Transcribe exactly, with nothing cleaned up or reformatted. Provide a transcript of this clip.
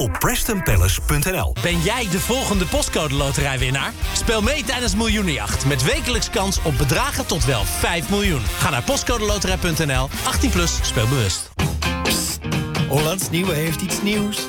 op preston palace punt n l. Ben jij de volgende postcode loterijwinnaar? Speel mee tijdens Miljoenenjacht met wekelijks kans op bedragen tot wel vijf miljoen. Ga naar postcodeloterij punt n l. achttien plus, speel bewust. Hollands Nieuwe heeft iets nieuws.